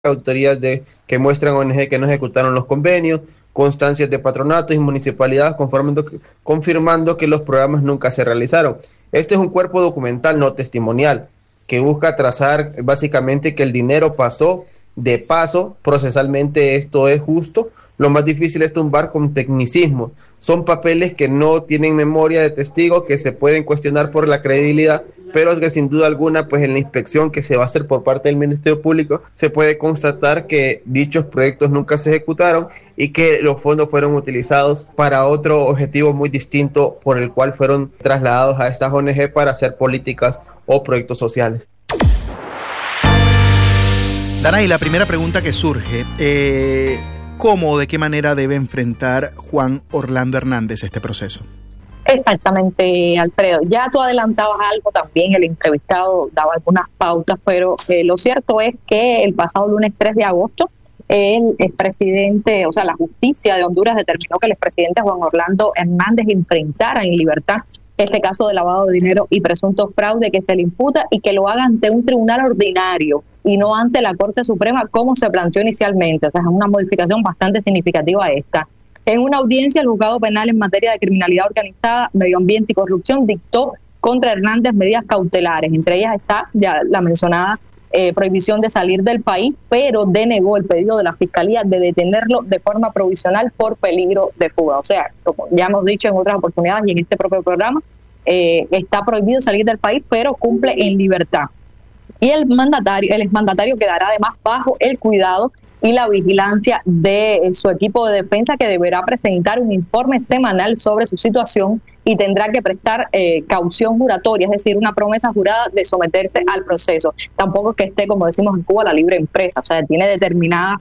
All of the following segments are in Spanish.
autorías que muestran ONG que no ejecutaron los convenios, constancias de patronatos y municipalidades confirmando que los programas nunca se realizaron. Este es un cuerpo documental, no testimonial, que busca trazar básicamente que el dinero pasó de paso, procesalmente esto es justo. Lo más difícil es tumbar con tecnicismo. Son papeles que no tienen memoria de testigo, que se pueden cuestionar por la credibilidad, pero que sin duda alguna, pues en la inspección que se va a hacer por parte del Ministerio Público, se puede constatar que dichos proyectos nunca se ejecutaron y que los fondos fueron utilizados para otro objetivo muy distinto por el cual fueron trasladados a estas ONG para hacer políticas o proyectos sociales. Danay, la primera pregunta que surge, ¿cómo o de qué manera debe enfrentar Juan Orlando Hernández este proceso? Exactamente, Alfredo. Ya tú adelantabas algo también, el entrevistado daba algunas pautas, pero lo cierto es que el pasado lunes 3 de agosto, el expresidente, o sea, la justicia de Honduras determinó que el expresidente Juan Orlando Hernández enfrentara en libertad este caso de lavado de dinero y presunto fraude que se le imputa y que lo haga ante un tribunal ordinario y no ante la Corte Suprema como se planteó inicialmente. O sea, es una modificación bastante significativa esta. En una audiencia, el juzgado penal en materia de criminalidad organizada, medio ambiente y corrupción dictó contra Hernández medidas cautelares. Entre ellas está ya la mencionada prohibición de salir del país, pero denegó el pedido de la Fiscalía de detenerlo de forma provisional por peligro de fuga. O sea, como ya hemos dicho en otras oportunidades y en este propio programa, está prohibido salir del país, pero cumple en libertad. Y el exmandatario quedará además bajo el cuidado y la vigilancia de su equipo de defensa, que deberá presentar un informe semanal sobre su situación y tendrá que prestar caución juratoria, es decir, una promesa jurada de someterse al proceso. Tampoco es que esté, como decimos en Cuba, la libre empresa, o sea, tiene determinadas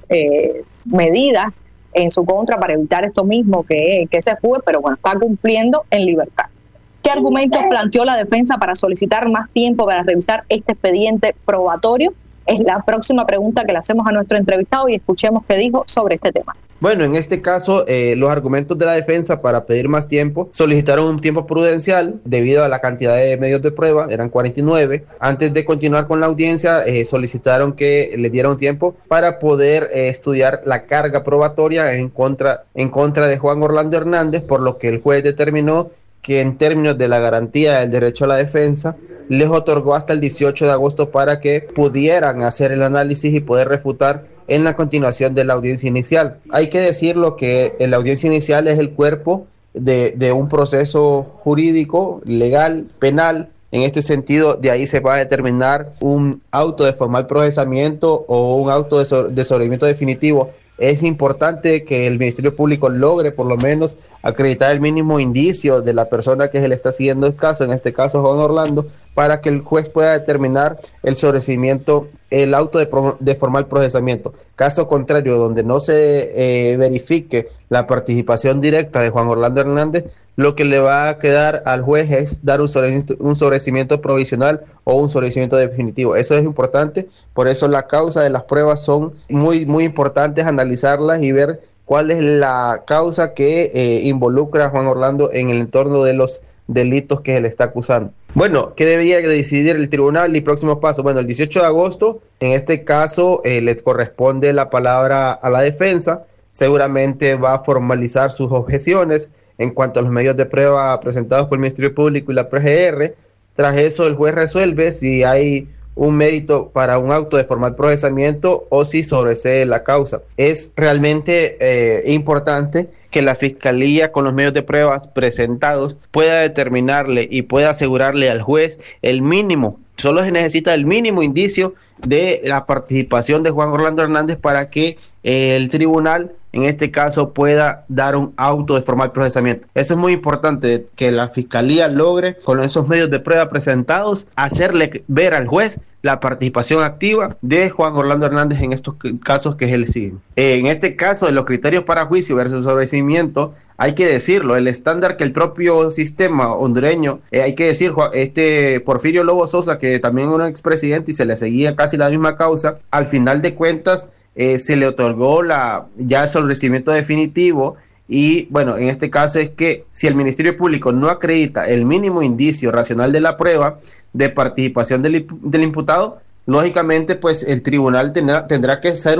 medidas en su contra para evitar esto mismo que se fugue, pero bueno, está cumpliendo en libertad. ¿Qué argumentos planteó la defensa para solicitar más tiempo para revisar este expediente probatorio? Es la próxima pregunta que le hacemos a nuestro entrevistado y escuchemos qué dijo sobre este tema. Bueno, en este caso, los argumentos de la defensa para pedir más tiempo solicitaron un tiempo prudencial debido a la cantidad de medios de prueba, eran 49. Antes de continuar con la audiencia, solicitaron que le dieran tiempo para poder estudiar la carga probatoria en contra de Juan Orlando Hernández, por lo que el juez determinó que en términos de la garantía del derecho a la defensa, les otorgó hasta el 18 de agosto para que pudieran hacer el análisis y poder refutar en la continuación de la audiencia inicial. Hay que decirlo que la audiencia inicial es el cuerpo de un proceso jurídico, legal, penal. En este sentido, de ahí se va a determinar un auto de formal procesamiento o un auto de sobreseimiento definitivo. Es importante que el Ministerio Público logre por lo menos acreditar el mínimo indicio de la persona que se le está siguiendo el caso, en este caso Juan Orlando, para que el juez pueda determinar el sobreseimiento, el auto de formal procesamiento. Caso contrario, donde no se verifique la participación directa de Juan Orlando Hernández, lo que le va a quedar al juez es dar un sobreseimiento provisional o un sobreseimiento definitivo. Eso es importante, por eso la causa de las pruebas son muy, muy importantes, analizarlas y ver cuál es la causa que involucra a Juan Orlando en el entorno de los delitos que se le está acusando. Bueno, ¿qué debería decidir el tribunal y próximos pasos? Bueno, el 18 de agosto, en este caso, le corresponde la palabra a la defensa. Seguramente va a formalizar sus objeciones en cuanto a los medios de prueba presentados por el Ministerio Público y la PGR. Tras eso, el juez resuelve si hay un mérito para un auto de formal procesamiento o si sobresee la causa. Es realmente importante que la Fiscalía, con los medios de pruebas presentados, pueda determinarle y pueda asegurarle al juez el mínimo. Solo se necesita el mínimo indicio de la participación de Juan Orlando Hernández para que el tribunal, en este caso, pueda dar un auto de formal procesamiento. Eso es muy importante, que la Fiscalía logre, con esos medios de prueba presentados, hacerle ver al juez la participación activa de Juan Orlando Hernández en estos casos que se le siguen. En este caso, de los criterios para juicio versus sobreseimiento, hay que decirlo, el estándar que el propio sistema hondureño, hay que decir, Porfirio Lobo Sosa, que también era un expresidente y se le seguía casi la misma causa, al final de cuentas se le otorgó ya el sobreseimiento definitivo. Y bueno, en este caso es que si el Ministerio Público no acredita el mínimo indicio racional de la prueba de participación del imputado, lógicamente pues el tribunal tendrá que hacer